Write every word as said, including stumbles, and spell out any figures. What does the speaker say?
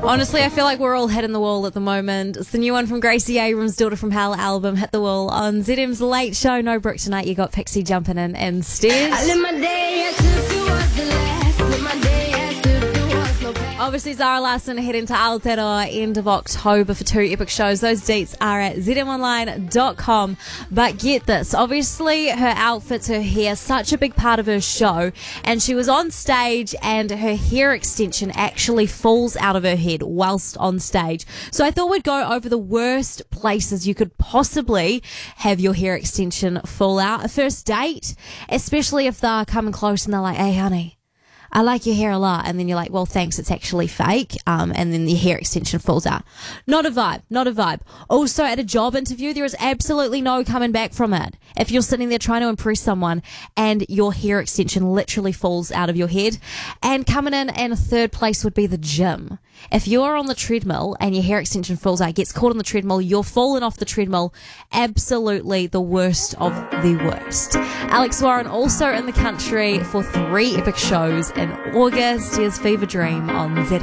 Honestly, I feel like we're all hitting the wall at the moment. It's the new one from Gracie Abrams' Daughter from Hell album, Hit the Wall, on Z M's Late Show. No Brooke tonight. You got Pixie jumping in instead. I live my day as if it was the last. Live my day as if there was no past. Obviously, Zara Larsson heading to Aotearoa end of October for two epic shows. Those dates are at z m online dot com. But get this, obviously her outfits, her hair, such a big part of her show. And she was on stage and her hair extension actually falls out of her head whilst on stage. So I thought we'd go over the worst places you could possibly have your hair extension fall out. A first date, especially if they're coming close and they're like, hey, honey, I like your hair a lot. And then you're like, well, thanks, it's actually fake. Um, and then the hair extension falls out. Not a vibe, not a vibe. Also, at a job interview, there is absolutely no coming back from it. If you're sitting there trying to impress someone and your hair extension literally falls out of your head. And coming in and a third place would be the gym. If you're on the treadmill and your hair extension falls out, gets caught on the treadmill, you're falling off the treadmill, absolutely the worst of the worst. Alex Warren also in the country for three epic shows in August. Here's Fever Dream on Z M.